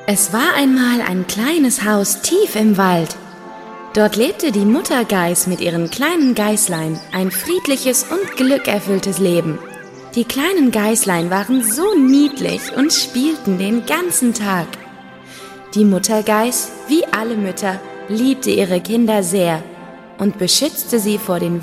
Es war einmal ein kleines Haus tief im Wald. Dort lebte die Mutter Geiß mit ihren kleinen Geißlein ein friedliches und glückerfülltes Leben. Die kleinen Geißlein waren so niedlich und spielten den ganzen Tag. Die Mutter Geiß, wie alle Mütter, liebte ihre Kinder sehr und beschützte sie vor den